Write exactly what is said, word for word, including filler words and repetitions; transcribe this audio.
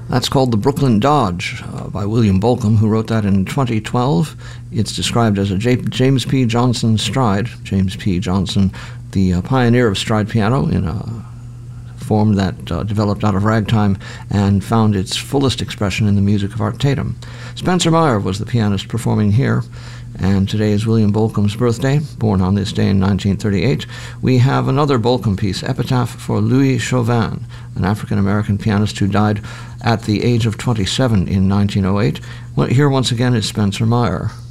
That's called The Brooklyn Dodge uh, by William Bolcom, who wrote that in twenty twelve. It's described as a J- James P. Johnson stride. James P. Johnson, the uh, pioneer of stride piano in a form that uh, developed out of ragtime and found its fullest expression in the music of Art Tatum. Spencer Meyer was the pianist performing here, and today is William Bolcom's birthday, born on this day in nineteen thirty-eight. We have another Bolcom piece, Epitaph for Louis Chauvin, an African-American pianist who died at the age of twenty-seven in nineteen oh eight. Well, here once again is Spencer Meyer.